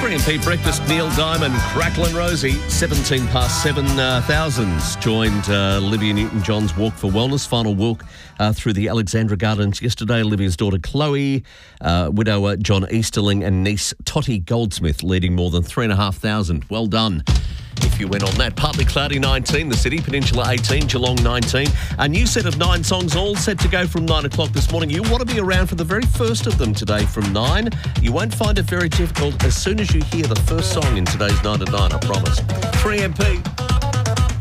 3MP Breakfast, Neil Diamond, Cracklin' Rosie, 17 past 7 thousands. Joined Olivia Newton-John's Walk for Wellness, final walk through the Alexandra Gardens yesterday. Olivia's daughter Chloe, widower John Easterling and niece Tottie Goldsmith leading more than 3,500. Well done. If you went on that. Partly cloudy 19, the city, Peninsula 18, Geelong 19. A new set of 9 songs all set to go from 9 o'clock this morning. You want to be around for the very first of them today from 9. You won't find it very difficult as soon as you hear the first song in today's 9 to 9, I promise. 3MP.